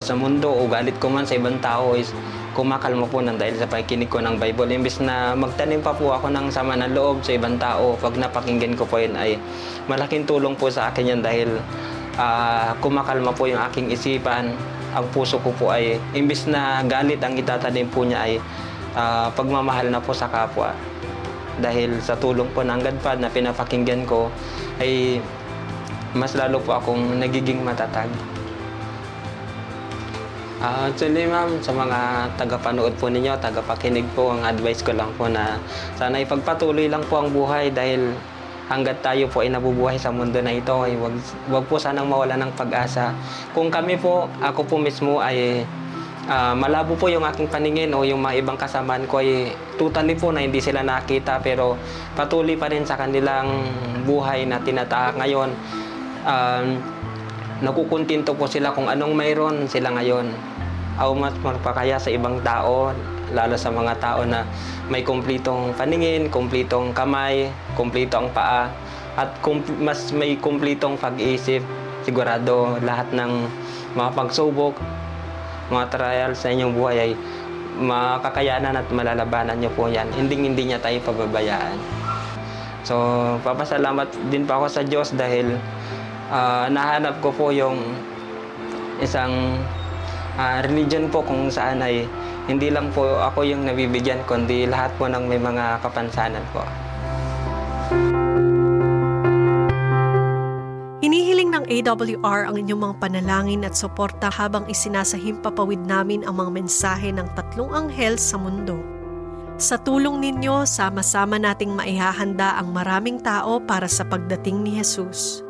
sa mundo o galit ko man sa ibang tao is kumakalma po nang dahil sa pakikinig ko ng Bible. Imbes na magtanim pa po ako ng sama ng loob sa ibang tao, pag napakinggan ko po yun ay malaking tulong po sa akin yan dahil kumakalma po yung aking isipan. Ang puso ko po ay imbes na galit ang itatanim po niya ay pagmamahal na po sa kapwa. Dahil sa tulong po ng Godfather na pinapakinggan ko ay mas lalo po akong nagiging matatag. Actually ma'am, sa mga tagapanood po ninyo, tagapakinig po, ang advice ko lang po na sana ipagpatuloy lang po ang buhay dahil hanggat tayo po ay nabubuhay sa mundo na ito ay wag po sanang mawala ng pag-asa. Kung kami po, ako po mismo ay malabo po yung aking paningin o yung mga ibang kasamaan ko ay totally po na hindi sila nakita pero patuloy pa rin sa kanilang buhay na tinatahak ngayon. Nakukuntinto po sila kung anong mayroon sila ngayon. Ako mas magpakaya sa ibang tao, lalo sa mga tao na may kumplitong paningin, kumplitong kamay, kumplito ang paa, at mas may kumplitong pag-iisip. Sigurado lahat ng mga pagsubok, mga trials sa inyong buhay ay makakayanan at malalabanan niyo po yan. Hindi niya tayo pababayaan. So, papasalamat din pa ako sa Diyos dahil nahanap ko po yung isang religion po kung saan ay hindi lang po ako yung nabibigyan kundi lahat po ng may mga kapansanan po. Hinihiling ng AWR ang inyong mga panalangin at suporta habang isinasahimpapawid namin ang mga mensahe ng tatlong anghel sa mundo. Sa tulong ninyo, sama-sama nating maihahanda ang maraming tao para sa pagdating ni Jesus.